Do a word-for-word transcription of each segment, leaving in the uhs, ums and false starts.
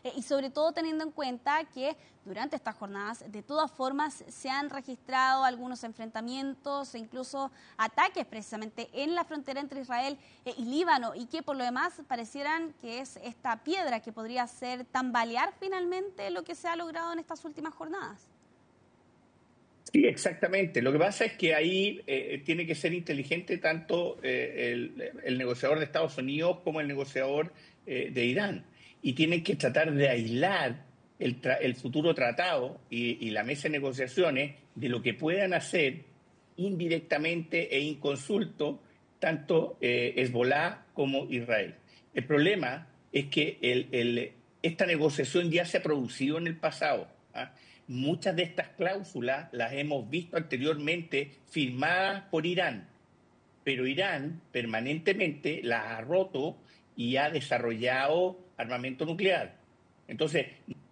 eh, y sobre todo teniendo en cuenta que durante estas jornadas de todas formas se han registrado algunos enfrentamientos e incluso ataques precisamente en la frontera entre Israel eh, y Líbano, y que por lo demás parecieran que es esta piedra que podría hacer tambalear finalmente lo que se ha logrado en estas últimas jornadas. Sí, exactamente. Lo que pasa es que ahí eh, tiene que ser inteligente tanto eh, el, el negociador de Estados Unidos como el negociador eh, de Irán. Y tienen que tratar de aislar el, tra el futuro tratado y, y la mesa de negociaciones de lo que puedan hacer indirectamente e inconsulto tanto eh, Hezbolá como Israel. El problema es que el, el, esta negociación ya se ha producido en el pasado, ¿ah? Muchas de estas cláusulas las hemos visto anteriormente firmadas por Irán, pero Irán permanentemente las ha roto y ha desarrollado armamento nuclear. Entonces,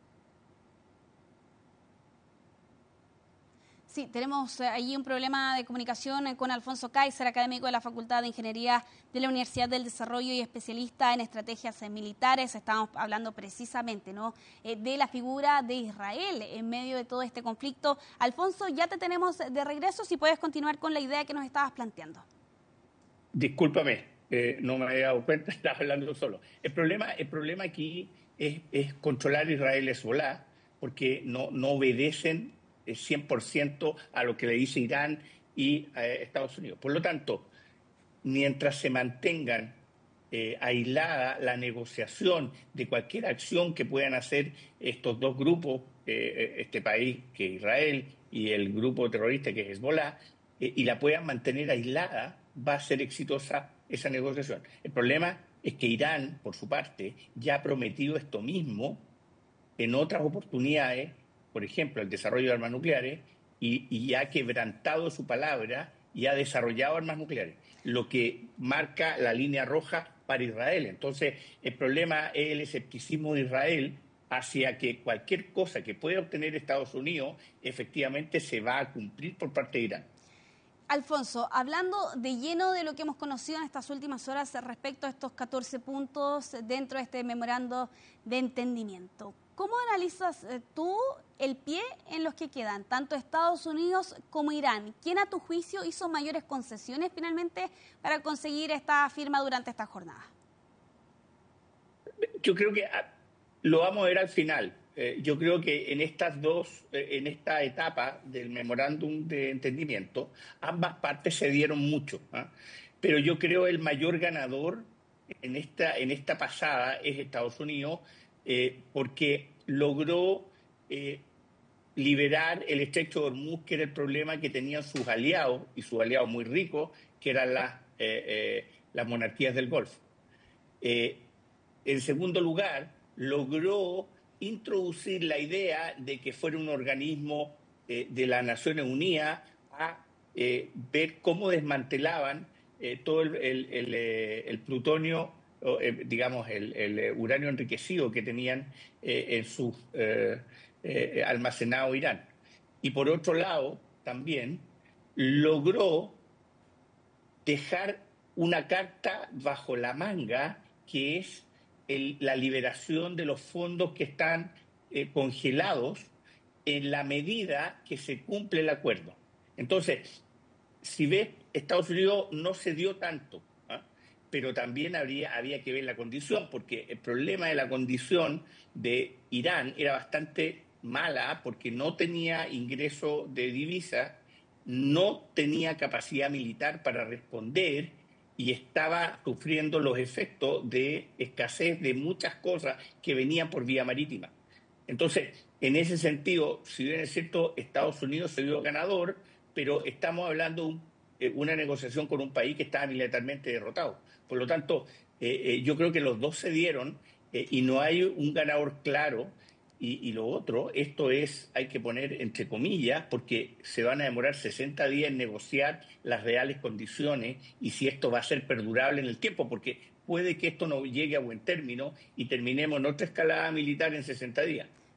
sí, tenemos allí un problema de comunicación con Alfonso Kaiser, académico de la Facultad de Ingeniería de la Universidad del Desarrollo y especialista en estrategias militares. Estamos hablando precisamente, ¿no?, eh, de la figura de Israel en medio de todo este conflicto. Alfonso, ya te tenemos de regreso, si puedes continuar con la idea que nos estabas planteando. Discúlpame, eh, no me había dado cuenta, estaba hablando solo. El problema, el problema aquí es, es controlar Israel y Hezbolá, porque no, no obedecen cien por ciento a lo que le dice Irán y eh, Estados Unidos. Por lo tanto, mientras se mantengan eh, aislada la negociación de cualquier acción que puedan hacer estos dos grupos, eh, este país que es Israel y el grupo terrorista que es Hezbolá, eh, y la puedan mantener aislada, va a ser exitosa esa negociación. El problema es que Irán, por su parte, ya ha prometido esto mismo en otras oportunidades, por ejemplo, el desarrollo de armas nucleares, y, y ha quebrantado su palabra y ha desarrollado armas nucleares, lo que marca la línea roja para Israel. Entonces, el problema es el escepticismo de Israel hacia que cualquier cosa que pueda obtener Estados Unidos efectivamente se va a cumplir por parte de Irán. Alfonso, hablando de lleno de lo que hemos conocido en estas últimas horas respecto a estos catorce puntos dentro de este memorando de entendimiento, ¿cómo analizas tú el pie en los que quedan, tanto Estados Unidos como Irán? ¿Quién a tu juicio hizo mayores concesiones finalmente para conseguir esta firma durante esta jornada? Yo creo que lo vamos a ver al final. Eh, yo creo que en estas dos, eh, en esta etapa del memorándum de entendimiento, ambas partes se dieron mucho, ¿eh? Pero yo creo el mayor ganador en esta, en esta pasada es Estados Unidos, eh, porque logró eh, liberar el estrecho de Hormuz, que era el problema que tenían sus aliados, y sus aliados muy ricos, que eran las, eh, eh, las monarquías del Golfo. Eh, en segundo lugar, logró introducir la idea de que fuera un organismo eh, de las Naciones Unidas a eh, ver cómo desmantelaban eh, todo el, el, el, el plutonio, o, eh, digamos, el, el, uranio enriquecido que tenían eh, en su eh, eh, almacenado Irán. Y por otro lado, también logró dejar una carta bajo la manga, que es el, la liberación de los fondos que están eh, congelados en la medida que se cumple el acuerdo. Entonces, si ves, Estados Unidos no se dio tanto, ¿eh? Pero también habría, había que ver la condición, porque el problema de la condición de Irán era bastante mala, porque no tenía ingreso de divisas, no tenía capacidad militar para responder y estaba sufriendo los efectos de escasez de muchas cosas que venían por vía marítima. Entonces, en ese sentido, si bien es cierto, Estados Unidos se vio ganador, pero estamos hablando de un, eh, una negociación con un país que estaba militarmente derrotado. Por lo tanto, eh, eh, yo creo que los dos se dieron eh, y no hay un ganador claro. Y, y lo otro, esto es, hay que poner entre comillas, porque se van a demorar sesenta días en negociar las reales condiciones y si esto va a ser perdurable en el tiempo, porque puede que esto no llegue a buen término y terminemos en otra escalada militar en sesenta días.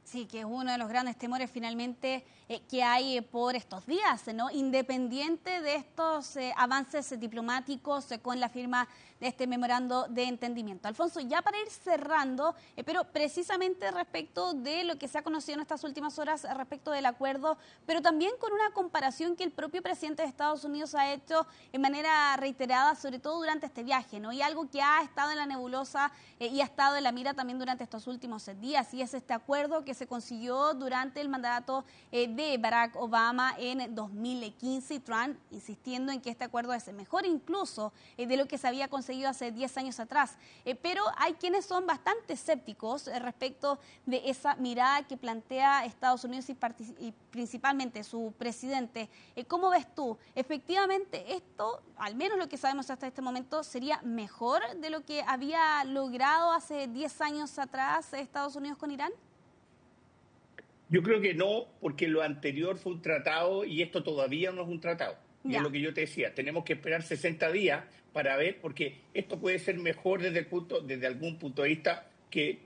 Sí, que es uno de los grandes temores finalmente eh, que hay por estos días, ¿no? Independiente de estos eh, avances diplomáticos eh, con la firma de este memorando de entendimiento. Alfonso, ya para ir cerrando, eh, pero precisamente respecto de lo que se ha conocido en estas últimas horas respecto del acuerdo, pero también con una comparación que el propio presidente de Estados Unidos ha hecho en manera reiterada, sobre todo durante este viaje, ¿no? Y algo que ha estado en la nebulosa eh, y ha estado en la mira también durante estos últimos días, y es este acuerdo que se consiguió durante el mandato eh, de Barack Obama en dos mil quince, y Trump insistiendo en que este acuerdo es mejor incluso eh, de lo que se había conseguido hace diez años atrás. Eh, pero hay quienes son bastante escépticos eh, respecto de esa mirada que plantea Estados Unidos y, y principalmente su presidente. Eh, ¿Cómo ves tú? Efectivamente, esto, al menos lo que sabemos hasta este momento, sería mejor de lo que había logrado hace diez años atrás Estados Unidos con Irán. Yo creo que no, porque lo anterior fue un tratado y esto todavía no es un tratado. Y ya. Es lo que yo te decía, tenemos que esperar sesenta días para ver, porque esto puede ser mejor desde el punto, desde algún punto de vista que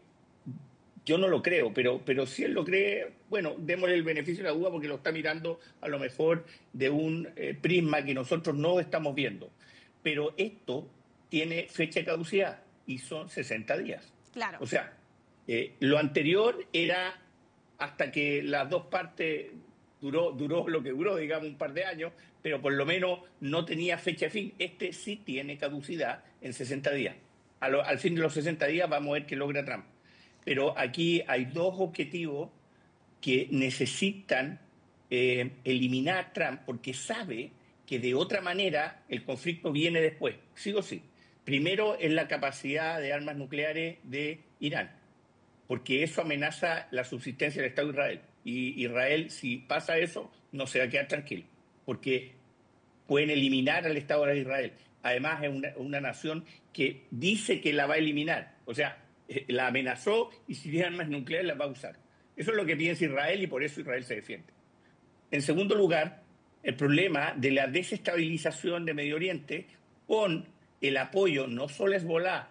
yo no lo creo, pero, pero si él lo cree, bueno, démosle el beneficio de la duda porque lo está mirando a lo mejor de un eh, prisma que nosotros no estamos viendo. Pero esto tiene fecha de caducidad y son sesenta días. Claro. O sea, eh, lo anterior era hasta que las dos partes duró, duró lo que duró, digamos, un par de años, pero por lo menos no tenía fecha de fin. Este sí tiene caducidad en sesenta días. A lo, al fin de los sesenta días vamos a ver qué logra Trump. Pero aquí hay dos objetivos que necesitan eh, eliminar Trump porque sabe que de otra manera el conflicto viene después, sí o sí. Primero es la capacidad de armas nucleares de Irán, porque eso amenaza la subsistencia del Estado de Israel. Y Israel, si pasa eso, no se va a quedar tranquilo, porque pueden eliminar al Estado de Israel. Además, es una, una nación que dice que la va a eliminar. O sea, la amenazó y si tiene armas nucleares las va a usar. Eso es lo que piensa Israel y por eso Israel se defiende. En segundo lugar, el problema de la desestabilización de Medio Oriente con el apoyo no solo a Hezbollah,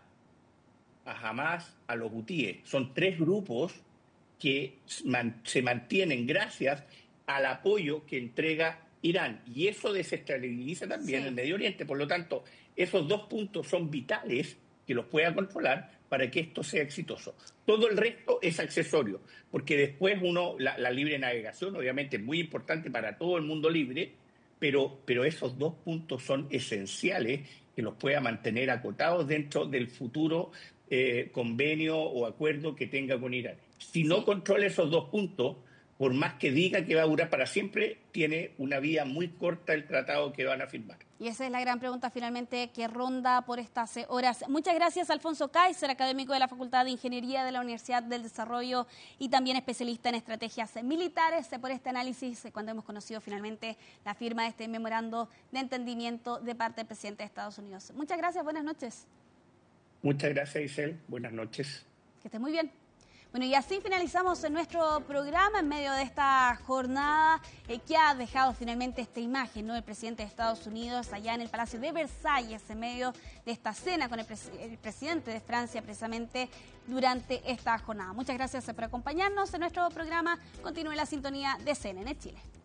a Hamas, a los hutíes. Son tres grupos que se mantienen gracias al apoyo que entrega Irán. Y eso desestabiliza también sí. el Medio Oriente. Por lo tanto, esos dos puntos son vitales que los pueda controlar para que esto sea exitoso. Todo el resto es accesorio, porque después uno, la, la libre navegación obviamente es muy importante para todo el mundo libre, pero, pero esos dos puntos son esenciales que los pueda mantener acotados dentro del futuro eh, convenio o acuerdo que tenga con Irán. Si no controla esos dos puntos, por más que diga que va a durar para siempre, tiene una vida muy corta el tratado que van a firmar. Y esa es la gran pregunta finalmente que ronda por estas horas. Muchas gracias, Alfonso Kaiser, académico de la Facultad de Ingeniería de la Universidad del Desarrollo y también especialista en estrategias militares, por este análisis cuando hemos conocido finalmente la firma de este memorando de entendimiento de parte del presidente de Estados Unidos. Muchas gracias, buenas noches. Muchas gracias, Isel. Buenas noches. Que esté muy bien. Bueno, y así finalizamos nuestro programa en medio de esta jornada eh, que ha dejado finalmente esta imagen, ¿no? El presidente de Estados Unidos allá en el Palacio de Versalles, en medio de esta cena con el, pres el presidente de Francia, precisamente durante esta jornada. Muchas gracias por acompañarnos en nuestro programa. Continúe la sintonía de C N N Chile.